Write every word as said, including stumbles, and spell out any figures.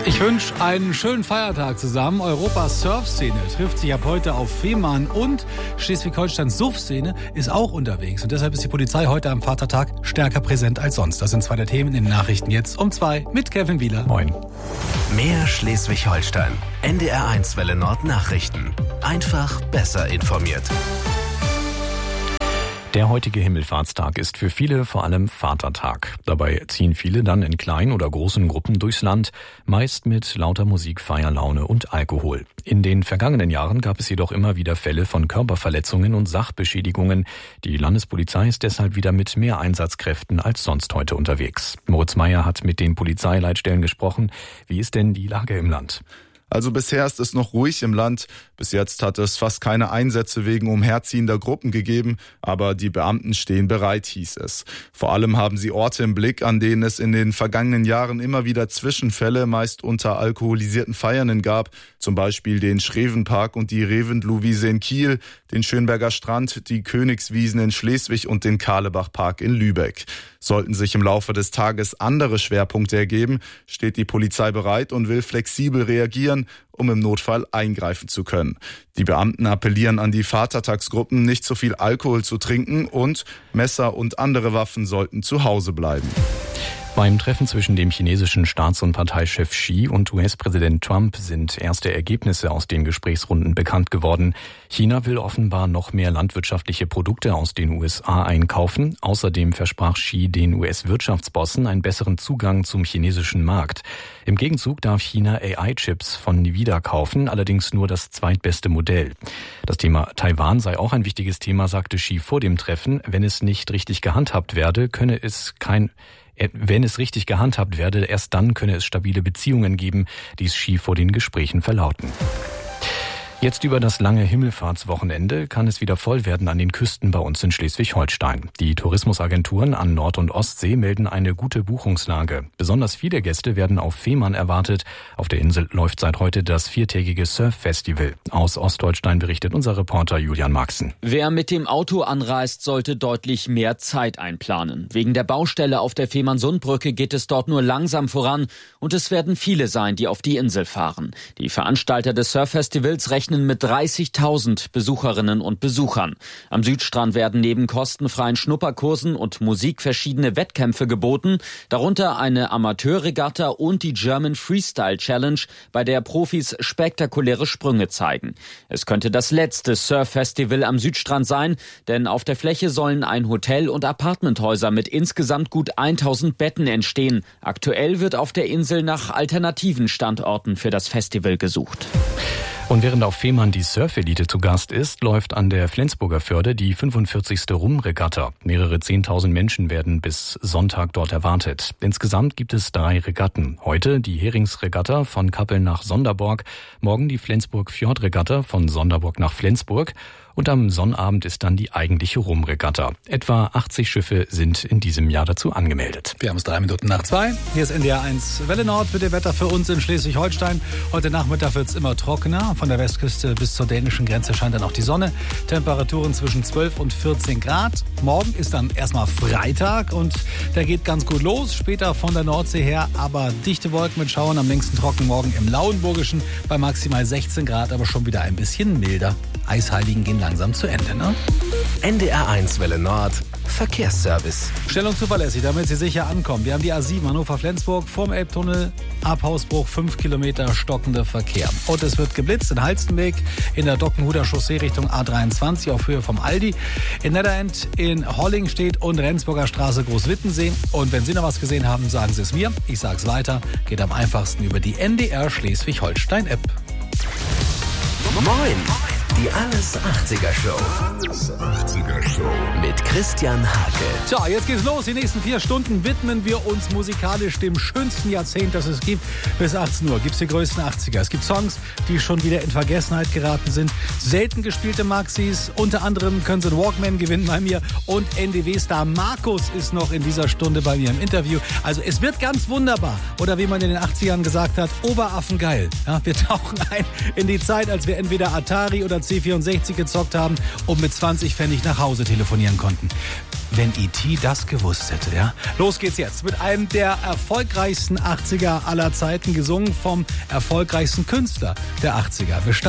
Ich wünsche einen schönen Feiertag zusammen. Europas Surfszene trifft sich ab heute auf Fehmarn und Schleswig-Holsteins Suff-Szene ist auch unterwegs. Und deshalb ist die Polizei heute am Vatertag stärker präsent als sonst. Das sind zwei der Themen in den Nachrichten jetzt um zwei mit Kevin Wieler. Moin. Mehr Schleswig-Holstein. N D R eins Welle Nord Nachrichten. Einfach besser informiert. Der heutige Himmelfahrtstag ist für viele vor allem Vatertag. Dabei ziehen viele dann in kleinen oder großen Gruppen durchs Land, meist mit lauter Musik, Feierlaune und Alkohol. In den vergangenen Jahren gab es jedoch immer wieder Fälle von Körperverletzungen und Sachbeschädigungen. Die Landespolizei ist deshalb wieder mit mehr Einsatzkräften als sonst heute unterwegs. Moritz Meyer hat mit den Polizeileitstellen gesprochen. Wie ist denn die Lage im Land? Also bisher ist es noch ruhig im Land. Bis jetzt hat es fast keine Einsätze wegen umherziehender Gruppen gegeben, aber die Beamten stehen bereit, hieß es. Vor allem haben sie Orte im Blick, an denen es in den vergangenen Jahren immer wieder Zwischenfälle, meist unter alkoholisierten Feiernden gab, zum Beispiel den Schrevenpark und die Reventlow-Wiese in Kiel, den Schönberger Strand, die Königswiesen in Schleswig und den Karlebach-Park in Lübeck. Sollten sich im Laufe des Tages andere Schwerpunkte ergeben, steht die Polizei bereit und will flexibel reagieren, um im Notfall eingreifen zu können. Die Beamten appellieren an die Vatertagsgruppen, nicht zu viel Alkohol zu trinken und Messer und andere Waffen sollten zu Hause bleiben. Beim Treffen zwischen dem chinesischen Staats- und Parteichef Xi und U S-Präsident Trump sind erste Ergebnisse aus den Gesprächsrunden bekannt geworden. China will offenbar noch mehr landwirtschaftliche Produkte aus den U S A einkaufen. Außerdem versprach Xi den U S-Wirtschaftsbossen einen besseren Zugang zum chinesischen Markt. Im Gegenzug darf China A I-Chips von Nvidia kaufen, allerdings nur das zweitbeste Modell. Das Thema Taiwan sei auch ein wichtiges Thema, sagte Xi vor dem Treffen. Wenn es nicht richtig gehandhabt werde, könne es kein Wenn es richtig gehandhabt werde, erst dann könne es stabile Beziehungen geben, ließ Xi vor den Gesprächen verlauten. Jetzt über das lange Himmelfahrtswochenende kann es wieder voll werden an den Küsten bei uns in Schleswig-Holstein. Die Tourismusagenturen an Nord- und Ostsee melden eine gute Buchungslage. Besonders viele Gäste werden auf Fehmarn erwartet. Auf der Insel läuft seit heute das viertägige Surf-Festival. Aus Ostholstein berichtet unser Reporter Julian Maxen. Wer mit dem Auto anreist, sollte deutlich mehr Zeit einplanen. Wegen der Baustelle auf der Fehmarnsundbrücke geht es dort nur langsam voran und es werden viele sein, die auf die Insel fahren. Die Veranstalter des Surf-Festivals rechnen mit dreißigtausend Besucherinnen und Besuchern. Am Südstrand werden neben kostenfreien Schnupperkursen und Musik verschiedene Wettkämpfe geboten, darunter eine Amateurregatta und die German Freestyle Challenge, bei der Profis spektakuläre Sprünge zeigen. Es könnte das letzte Surf-Festival am Südstrand sein, denn auf der Fläche sollen ein Hotel und Apartmenthäuser mit insgesamt gut tausend Betten entstehen. Aktuell wird auf der Insel nach alternativen Standorten für das Festival gesucht. Und während auf Fehmarn die Surfelite zu Gast ist, läuft an der Flensburger Förde die fünfundvierzigste Rumregatta. Mehrere zehntausend Menschen werden bis Sonntag dort erwartet. Insgesamt gibt es drei Regatten. Heute die Heringsregatta von Kappel nach Sonderborg, morgen die Flensburg-Fjordregatta von Sonderborg nach Flensburg und am Sonnabend ist dann die eigentliche Rumregatta. Etwa achtzig Schiffe sind in diesem Jahr dazu angemeldet. Wir haben es drei Minuten nach zwei. Hier ist N D R eins Welle Nord mit dem Wetter für uns in Schleswig-Holstein. Heute Nachmittag wird es immer trockener. Von der Westküste bis zur dänischen Grenze scheint dann auch die Sonne. Temperaturen zwischen zwölf und vierzehn Grad. Morgen ist dann erstmal Freitag und der geht ganz gut los. Später von der Nordsee her, aber dichte Wolken mit Schauern. Am längsten trocken morgen im Lauenburgischen bei maximal sechzehn Grad, aber schon wieder ein bisschen milder. Eisheiligen gehen langsam zu Ende, ne? N D R eins Welle Nord Verkehrsservice. Schnell und zuverlässig, damit Sie sicher ankommen. Wir haben die A sieben Hannover-Flensburg vorm Elbtunnel, ab Hausbruch fünf Kilometer stockender Verkehr. Und es wird geblitzt in Halstenweg, in der Dockenhuder Chaussee Richtung A dreiundzwanzig auf Höhe vom Aldi. In Netherend, in Holling steht und Rendsburger Straße Großwittensee. Und wenn Sie noch was gesehen haben, sagen Sie es mir. Ich sage es weiter. Geht am einfachsten über die N D R Schleswig-Holstein-App. Moin! Die Alles achtziger Show. Alles achtziger Show. Mit Christian Hake. Tja, jetzt geht's los. Die nächsten vier Stunden widmen wir uns musikalisch dem schönsten Jahrzehnt, das es gibt. Bis achtzehn Uhr gibt's die größten achtziger. Es gibt Songs, die schon wieder in Vergessenheit geraten sind. Selten gespielte Maxis. Unter anderem können Sie einen Walkman gewinnen bei mir. Und N D W-Star Markus ist noch in dieser Stunde bei mir im Interview. Also es wird ganz wunderbar. Oder wie man in den achtzigern gesagt hat, Oberaffen geil. Ja, wir tauchen ein in die Zeit, als wir entweder Atari oder Amiga C vierundsechzig gezockt haben und mit zwanzig Pfennig nach Hause telefonieren konnten. Wenn E T das gewusst hätte, ja? Los geht's jetzt mit einem der erfolgreichsten achtziger aller Zeiten, gesungen vom erfolgreichsten Künstler der achtziger. Wir